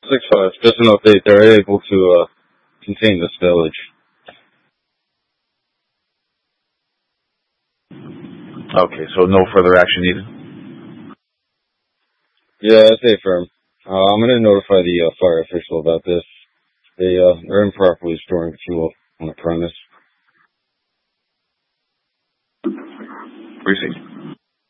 6-5. Just an update. They're able to contain this village. Okay, so no further action needed? Yeah, stay firm. I'm going to notify the fire official about this. They're improperly storing fuel on the premise. Proceed.